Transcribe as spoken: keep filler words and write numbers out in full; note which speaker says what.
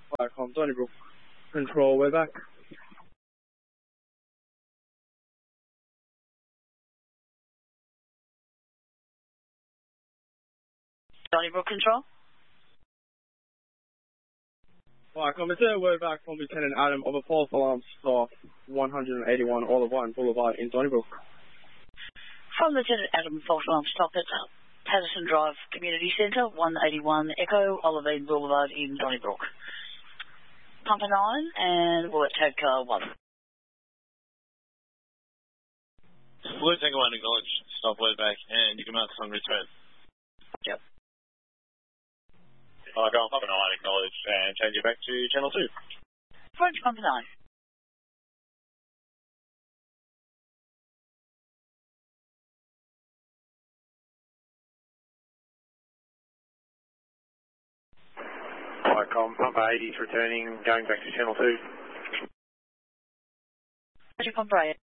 Speaker 1: Viacom, Donnybrook. Control, we're back.
Speaker 2: Donnybrook Control.
Speaker 1: Viacom, it's a word back from Lieutenant Adam of a false alarm staff, one eighty-one Olive Vine Boulevard in Donnybrook.
Speaker 2: From Lieutenant Adam, false alarm stop at Patterson Drive Community Centre, one eighty-one Echo, Olive Vine Boulevard in Donnybrook. Pumper nine and bullet tag car one.
Speaker 3: Blue Tango one acknowledge, stop word back, and you can mark on return.
Speaker 2: Yep.
Speaker 3: I'll go on Pumper nine, acknowledge, and change it back to channel two.
Speaker 2: French Pumper nine.
Speaker 3: Viacom, Pumper eighty is returning, going back to channel two.
Speaker 2: French Pumper eight.